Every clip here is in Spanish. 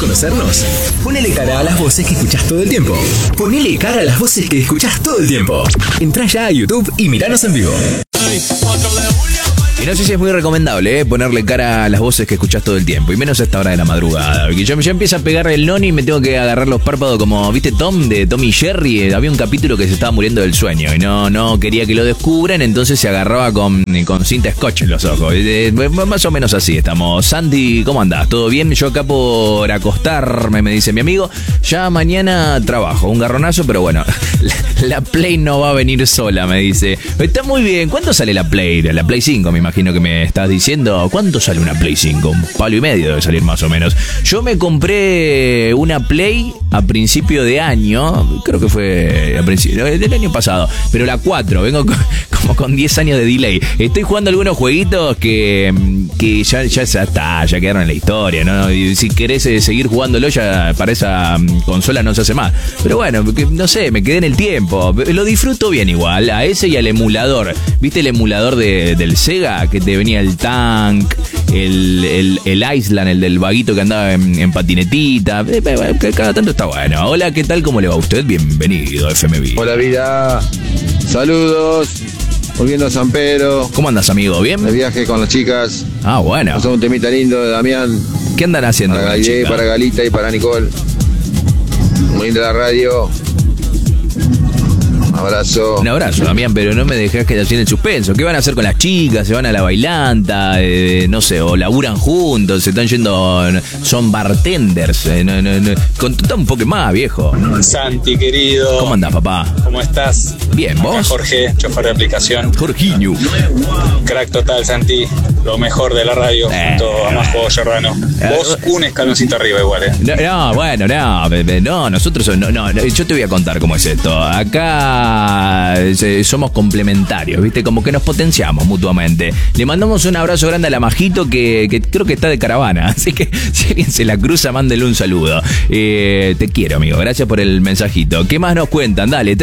conocernos? Ponele cara a las voces que escuchás todo el tiempo. Ponele cara a las voces que escuchás todo el tiempo. Entrá ya a YouTube y miranos en vivo. Y no sé si es muy recomendable ponerle cara a las voces que escuchás todo el tiempo, y menos a esta hora de la madrugada, porque yo empiezo a pegar el noni y me tengo que agarrar los párpados como, ¿viste Tom de Tom y Jerry? Había un capítulo que se estaba muriendo del sueño y no quería que lo descubran, entonces se agarraba con cinta scotch en los ojos. Más o menos así estamos. Santi, ¿cómo andás? ¿Todo bien? Yo acá por acostarme, me dice mi amigo. Ya mañana trabajo, un garronazo, pero bueno, la Play no va a venir sola, me dice. Está muy bien. ¿Cuánto sale la Play? La Play 5, me imagino que me estás diciendo. ¿Cuánto sale una Play 5? Un palo y medio debe salir más o menos. Yo me compré una Play a principio de año, creo que fue a principio del año pasado, pero la 4, vengo como con 10 años de delay. Estoy jugando algunos jueguitos que ya está, ya quedaron en la historia, ¿no? Y si querés seguir jugándolo, ya para esa consola no se hace más. Pero bueno, no sé, me quedé en el tiempo. Lo disfruto bien igual, a ese y al emulador. ¿Viste el emulador del Sega? Que te venía el Tank, el Island, el del vaguito que andaba en patinetita. Cada tanto está bueno. Hola, ¿qué tal? ¿Cómo le va a usted? Bienvenido a FMV. Hola, vida. Saludos. Volviendo a San Pedro. ¿Cómo andas, amigo? ¿Bien? De viaje con las chicas. Ah, bueno. Pasamos un temita lindo de Damián. ¿Qué andan haciendo? Para Galilei, para Galita y para Nicole. Muy linda la radio. Un abrazo. Un abrazo, Damián, pero no me dejás que así en el suspenso. ¿Qué van a hacer con las chicas? ¿Se van a la bailanta? No sé, o laburan juntos, se están yendo, son bartenders. Contá un poco más, viejo. Santi, querido. ¿Cómo andás, papá? ¿Cómo estás? Bien, ¿vos? Acá Jorge, chofer de aplicación. Jorginho. Crack total, Santi. Lo mejor de la radio, junto a Majo Giordano. Vos un escaloncito arriba igual, No, nosotros, yo te voy a contar cómo es esto. Acá somos complementarios, ¿viste? Como que nos potenciamos mutuamente. Le mandamos un abrazo grande a la Majito que creo que está de caravana, así que si alguien se la cruza, mándele un saludo. Te quiero, amigo, gracias por el mensajito. ¿Qué más nos cuentan? Dale,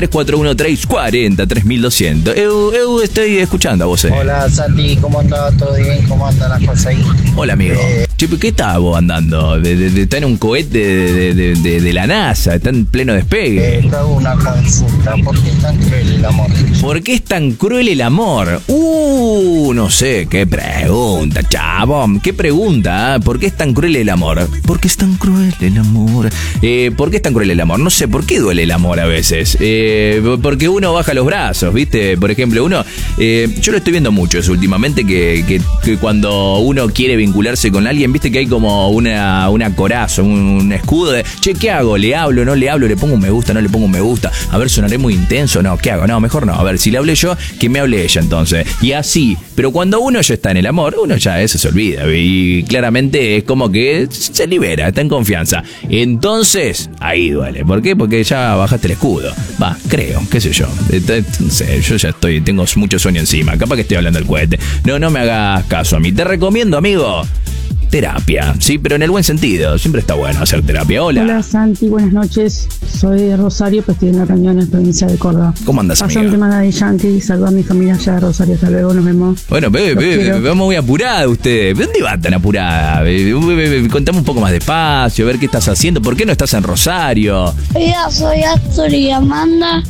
341-340-3200. Eu estoy escuchando a vos. Hola, Santi, ¿cómo andás? ¿Todo bien? ¿Cómo andan las cosas ahí? Hola, amigo. Che, ¿qué estás vos andando? Está en un cohete de la NASA, está en pleno despegue. Te hago una consulta. ¿Por qué es tan cruel el amor? ¿Por qué es tan cruel el amor? No sé, qué pregunta, chabón. ¿Qué pregunta? ¿Por qué es tan cruel el amor? ¿Por qué es tan cruel el amor? ¿Por qué es tan cruel el amor? No sé, ¿por qué duele el amor a veces? Porque uno baja los brazos, ¿viste? Por ejemplo, yo lo estoy viendo mucho eso últimamente, que cuando uno quiere vincularse con alguien, ¿viste? Que hay como una coraza, un escudo de, che, ¿qué hago? ¿Le hablo? ¿No le hablo? ¿Le pongo un me gusta? ¿No le pongo un me gusta? A ver, sonaré muy intenso. No, ¿qué hago? No, mejor no. A ver, si le hablé yo, que me hable ella entonces. Y así. Pero cuando uno ya está en el amor, uno ya eso se olvida. Y claramente es como que se libera, está en confianza. Entonces, ahí duele. ¿Por qué? Porque ya bajaste el escudo. Va, creo, qué sé yo. No sé, yo ya tengo mucho sueño encima. Capaz que estoy hablando del cohete. No me hagas caso a mí. Te recomiendo, amigo, terapia, sí, pero en el buen sentido. Siempre está bueno hacer terapia. Hola, Santi, buenas noches. Soy de Rosario, pero estoy en la reunión en la provincia de Córdoba. ¿Cómo andas, amiga? Bastante mala de Yankee. Saludos a mi familia allá de Rosario. Hasta luego, nos vemos. Bueno, vamos muy apurada usted. ¿Dónde va tan apurada? Contame un poco más despacio, a ver qué estás haciendo. ¿Por qué no estás en Rosario? Hola, soy Astor y Amanda.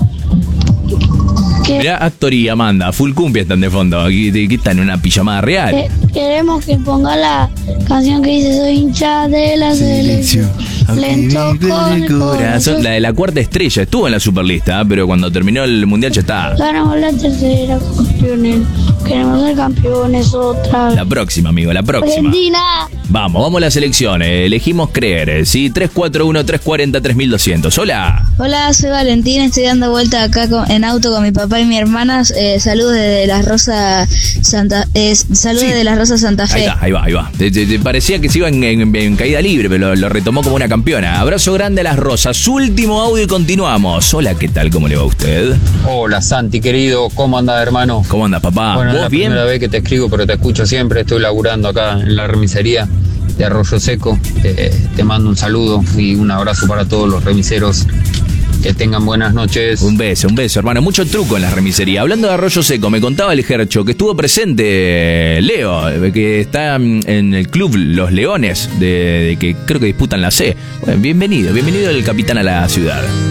Mirá, Astor y Amanda, full cumbia están de fondo. Aquí están en una pijamada real. Queremos que ponga la canción que dice soy hincha de la selección. Lento con el corazón. La de la cuarta estrella, estuvo en la superlista, pero cuando terminó el mundial ya está. Ganamos la tercera, campeones. Queremos ser campeones otra vez. La próxima, amigo, la próxima. Argentina. Vamos a la selección. Elegimos creer, ¿sí? 341-340-3200. Hola. Hola, soy Valentina, estoy dando vuelta acá en auto con mi papá y mi hermana. Saludos desde Las Rosas Santa Fe. Ahí va. Te parecía que se iba en caída libre, pero lo retomó como una campeona. Abrazo grande a Las Rosas. Último audio y continuamos. Hola, ¿qué tal? ¿Cómo le va a usted? Hola, Santi, querido. ¿Cómo anda, hermano? ¿Cómo anda, papá? Bueno, ¿Vos es la bien? primera vez que te escribo, pero te escucho siempre. Estoy laburando acá en la remisería de Arroyo Seco. Te mando un saludo y un abrazo para todos los remiseros Que tengan buenas noches. Un beso, hermano. Mucho truco en la remisería. Hablando de Arroyo Seco, me contaba el Gercho que estuvo presente Leo, que está en el club Los Leones, de que creo que disputan la C. Bueno, bienvenido el capitán a la ciudad.